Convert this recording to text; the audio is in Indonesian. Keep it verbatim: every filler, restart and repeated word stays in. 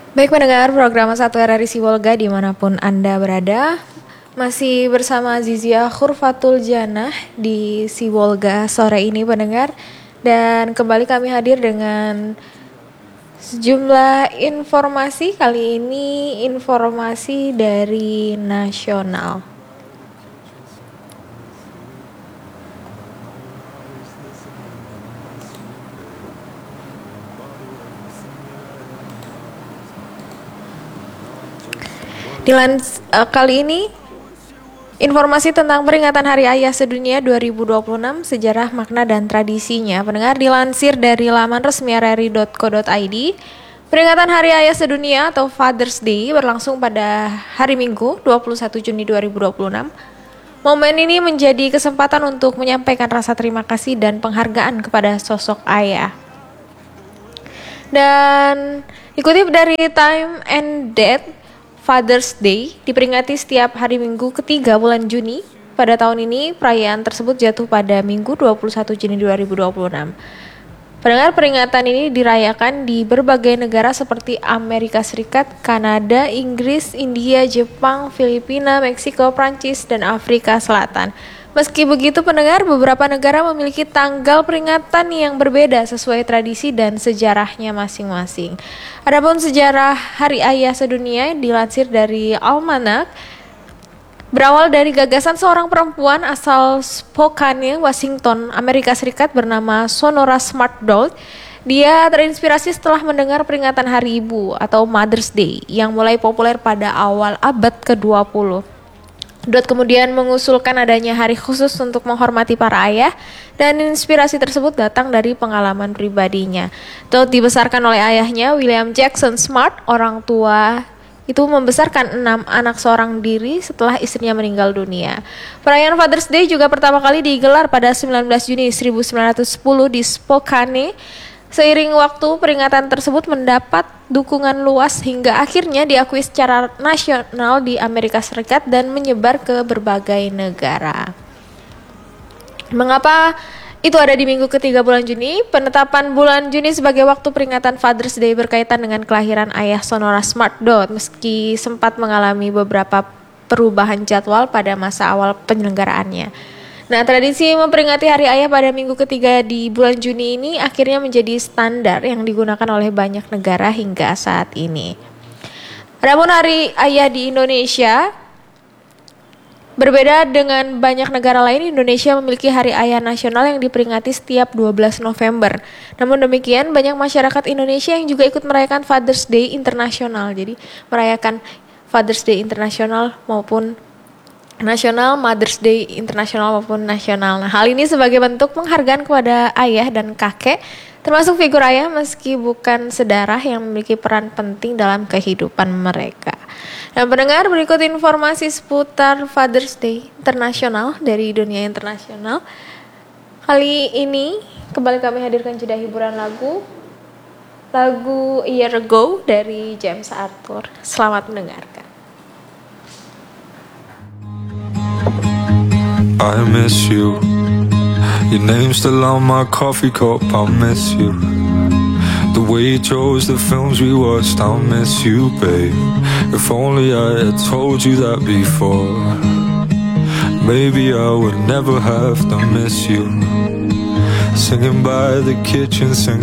Baik pendengar program satu R R I Sibolga dimanapun Anda berada, masih bersama Zizia Khurfatul Janah di Sibolga sore ini pendengar. Dan kembali kami hadir dengan sejumlah informasi, kali ini informasi dari nasional. Dilans, uh, kali ini informasi tentang peringatan Hari Ayah Sedunia dua ribu dua puluh enam, sejarah, makna, dan tradisinya. Pendengar, dilansir dari laman resmi r r i dot co dot i d, peringatan Hari Ayah Sedunia atau Father's Day berlangsung pada hari Minggu dua puluh satu Juni dua ribu dua puluh enam. Momen ini menjadi kesempatan untuk menyampaikan rasa terima kasih dan penghargaan kepada sosok ayah. Dan dikutip dari Time and Date, Father's Day diperingati setiap hari Minggu ketiga bulan Juni. Pada tahun ini, perayaan tersebut jatuh pada Minggu dua puluh satu Juni dua ribu dua puluh enam. Pendengar, peringatan ini dirayakan di berbagai negara seperti Amerika Serikat, Kanada, Inggris, India, Jepang, Filipina, Meksiko, Prancis, dan Afrika Selatan. Meski begitu pendengar, beberapa negara memiliki tanggal peringatan yang berbeda sesuai tradisi dan sejarahnya masing-masing. Adapun sejarah Hari Ayah Sedunia dilansir dari Almanac, berawal dari gagasan seorang perempuan asal Spokane, Washington, Amerika Serikat bernama Sonora Smart Dot. Dia terinspirasi setelah mendengar peringatan Hari Ibu atau Mother's Day yang mulai populer pada awal abad ke dua puluh. Dot kemudian mengusulkan adanya hari khusus untuk menghormati para ayah, dan inspirasi tersebut datang dari pengalaman pribadinya. Dot dibesarkan oleh ayahnya, William Jackson Smart. Orang tua itu membesarkan enam anak seorang diri setelah istrinya meninggal dunia. Perayaan Father's Day juga pertama kali digelar pada sembilan belas Juni seribu sembilan ratus sepuluh di Spokane. Seiring waktu, peringatan tersebut mendapat dukungan luas hingga akhirnya diakui secara nasional di Amerika Serikat dan menyebar ke berbagai negara. Mengapa itu ada di minggu ketiga bulan Juni? Penetapan bulan Juni sebagai waktu peringatan Father's Day berkaitan dengan kelahiran ayah Sonora Smart Dot, meski sempat mengalami beberapa perubahan jadwal pada masa awal penyelenggaraannya. Nah, tradisi memperingati Hari Ayah pada minggu ketiga di bulan Juni ini akhirnya menjadi standar yang digunakan oleh banyak negara hingga saat ini. Adapun Hari Ayah di Indonesia, berbeda dengan banyak negara lain, Indonesia memiliki Hari Ayah Nasional yang diperingati setiap dua belas November. Namun demikian, banyak masyarakat Indonesia yang juga ikut merayakan Father's Day Internasional. Jadi, merayakan Father's Day Internasional maupun nasional, Mother's Day internasional maupun nasional. Nah, hal ini sebagai bentuk penghargaan kepada ayah dan kakek, termasuk figur ayah meski bukan sedarah yang memiliki peran penting dalam kehidupan mereka. Dan pendengar, berikut informasi seputar Father's Day internasional dari dunia internasional. Kali ini kembali kami hadirkan jeda hiburan lagu lagu A Year Ago dari James Arthur. Selamat mendengarkan. I miss you. Your name's still on my coffee cup. I miss you. The way you chose the films we watched. I miss you, babe. If only I had told you that before, maybe I would never have to miss you. Singing by the kitchen sink.